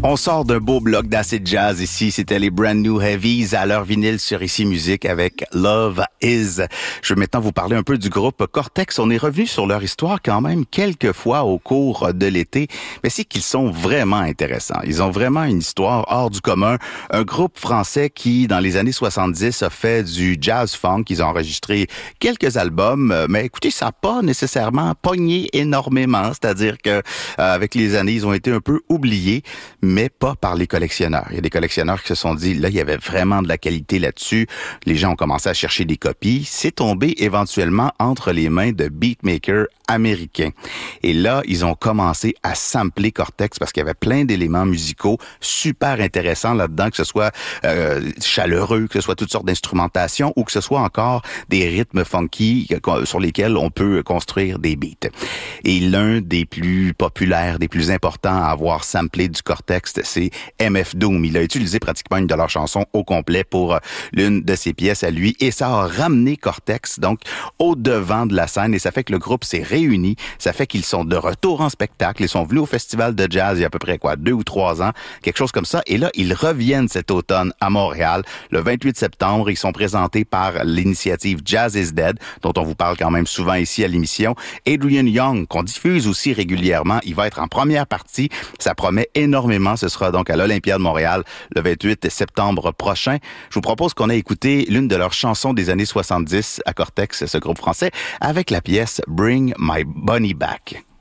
On sort d'un beau bloc d'acid jazz ici. C'était les Brand New Heavies à leur vinyle sur Ici Musique avec Love Is. Je vais maintenant vous parler un peu du groupe Cortex. On est revenu sur leur histoire quand même quelques fois au cours de l'été. Mais c'est qu'ils sont vraiment intéressants. Ils ont vraiment une histoire hors du commun. Un groupe français qui, dans les années 70, a fait du jazz funk. Ils ont enregistré quelques albums. Mais écoutez, ça n'a pas nécessairement pogné énormément. C'est-à-dire que avec les années, ils ont été un peu oubliés, mais pas par les collectionneurs. Il y a des collectionneurs qui se sont dit, là, il y avait vraiment de la qualité là-dessus. Les gens ont commencé à chercher des copies. C'est tombé éventuellement entre les mains de beatmakers américains. Et là, ils ont commencé à sampler Cortex parce qu'il y avait plein d'éléments musicaux super intéressants là-dedans, que ce soit chaleureux, que ce soit toutes sortes d'instrumentation ou que ce soit encore des rythmes funky sur lesquels on peut construire des beats. Et l'un des plus populaires, des plus importants à avoir samplé du Cortex, c'est MF Doom. Il a utilisé pratiquement une de leurs chansons au complet pour l'une de ses pièces à lui et ça a ramené Cortex donc au devant de la scène et ça fait que le groupe s'est réuni. Ça fait qu'ils sont de retour en spectacle. Ils sont venus au festival de jazz il y a à peu près 2 ou 3 ans, quelque chose comme ça. Et là, ils reviennent cet automne à Montréal. Le 28 septembre, ils sont présentés par l'initiative Jazz is Dead, dont on vous parle quand même souvent ici à l'émission. Adrian Young, qu'on diffuse aussi régulièrement, il va être en première partie. Ça promet énormément. Ce sera donc à l'Olympia de Montréal le 28 septembre prochain. Je vous propose qu'on ait écouté l'une de leurs chansons des années 70 à Cortex, ce groupe français, avec la pièce Bring My Bunny Back.